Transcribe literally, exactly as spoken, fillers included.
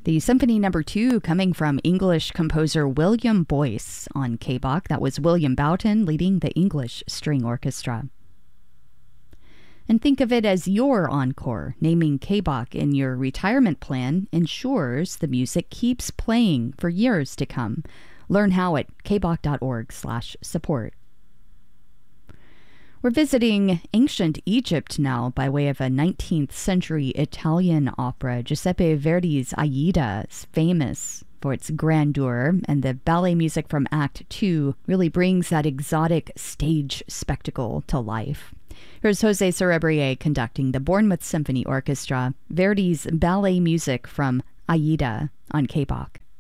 The Symphony Number Two coming from English composer William Boyce on K B O C. That was William Boughton leading the English String Orchestra. And think of it as your encore. Naming K B O C in your retirement plan ensures the music keeps playing for years to come. Learn how at kboc.org slash support. We're visiting ancient Egypt now by way of a nineteenth century Italian opera. Giuseppe Verdi's Aida is famous for its grandeur, and the ballet music from Act Two really brings that exotic stage spectacle to life. Here's Jose Cerebrier conducting the Bournemouth Symphony Orchestra, Verdi's ballet music from Aida on K B O C.